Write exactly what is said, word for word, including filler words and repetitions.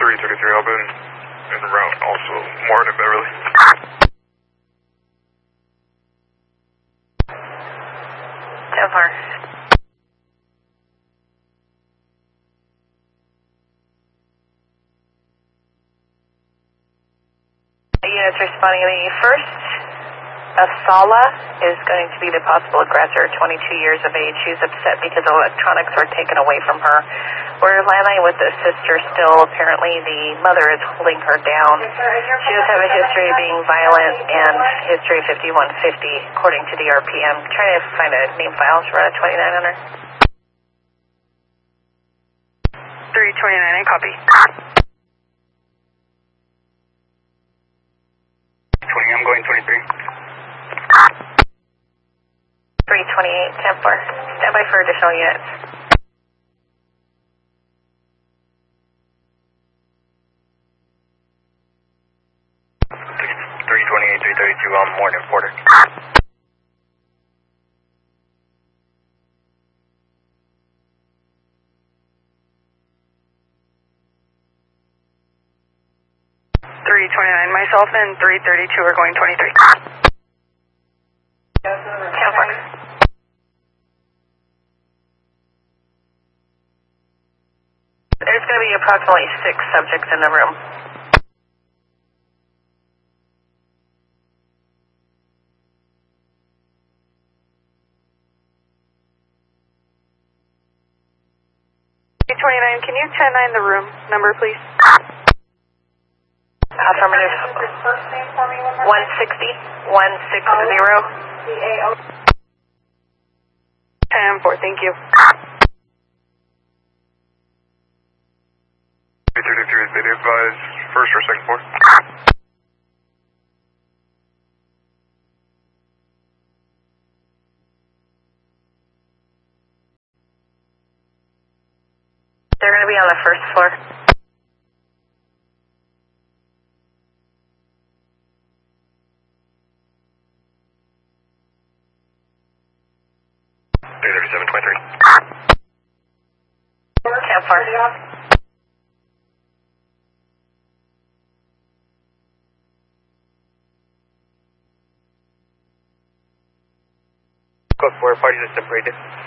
three thirty-three, I've been in the route also, Martin and Beverly. ten four. Units responding to the first. Asala is going to be the possible aggressor, twenty-two years of age. She's upset because electronics were taken away from her. We're landing with the sister still. Apparently the mother is holding her down. She does have a history of being violent and history fifty-one fifty, according to the R P M. Trying to find a name file for a twenty-nine hundred. three twenty-nine, I copy. twenty, I'm going twenty-three. three twenty-eight, ten four. Stand by for additional units. three twenty-eight, three thirty-two, I'm Morning Porter. three twenty-nine, myself and three thirty-two are going twenty-three. ten four. There's going to be approximately six subjects in the room. three twenty-nine, can you ten nine the room number, please? Affirmative. one sixty, one sixty. ten four, thank you. three thirty-three, is they advise first or second floor? They're going to be on the first floor. three thirty-seven, twenty-three. ten four. Code four, parties are separated.